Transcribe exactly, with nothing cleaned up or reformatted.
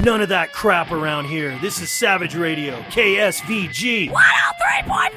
None of that crap around here. This is Savage Radio, K S V G. one oh three point